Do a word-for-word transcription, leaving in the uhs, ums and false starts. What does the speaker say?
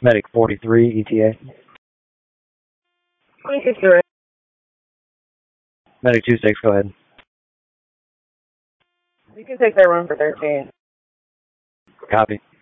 Medic forty-three, E T A. twenty-six, you're right. Medic two six, go ahead. You can take that run for thirteen. Copy.